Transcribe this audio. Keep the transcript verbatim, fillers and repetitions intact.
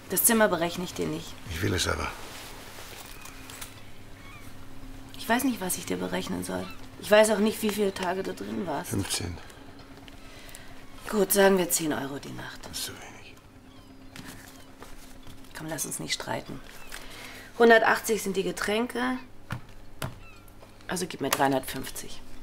Das Zimmer berechne ich dir nicht. Ich will es aber. Ich weiß nicht, was ich dir berechnen soll. Ich weiß auch nicht, wie viele Tage du drin warst. fünfzehn. Gut, sagen wir zehn Euro die Nacht. Das ist zu wenig. Komm, lass uns nicht streiten. hundertachtzig sind die Getränke. Also gib mir dreihundertfünfzig.